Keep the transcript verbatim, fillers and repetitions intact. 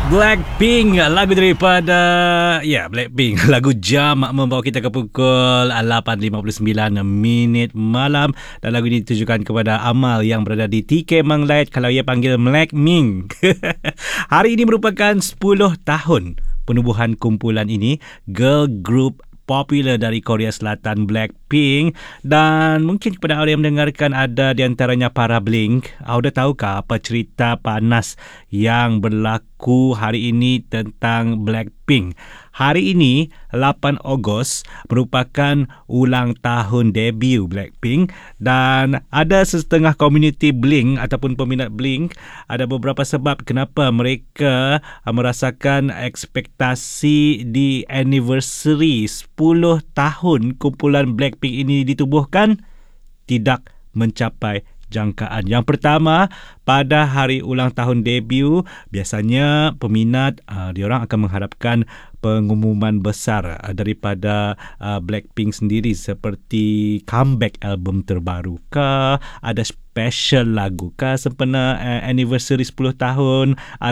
Blackpink, lagu daripada ya Blackpink, lagu Jam membawa kita ke pukul lapan lima puluh sembilan minit malam, dan lagu ini ditujukan kepada Amal yang berada di T K Manglait, kalau ia panggil Blackming. Hari ini merupakan sepuluh tahun penubuhan kumpulan ini, girl group popular dari Korea Selatan Blackpink. Dan mungkin kepada orang yang mendengarkan ada di antaranya para Blink, awak dah tahukah apa cerita panas yang berlaku hari ini tentang Blackpink? Hari ini lapan Ogos merupakan ulang tahun debut Blackpink, dan ada setengah komuniti Blink ataupun peminat Blink, ada beberapa sebab kenapa mereka merasakan ekspektasi di anniversary sepuluh tahun kumpulan Blackpink ini ditubuhkan tidak mencapai jangkaan. Yang pertama, pada hari ulang tahun debut, biasanya peminat uh, diorang akan mengharapkan pengumuman besar uh, daripada uh, Blackpink sendiri, seperti comeback album terbaru kah, ada special lagu kah sempena uh, anniversary sepuluh tahun,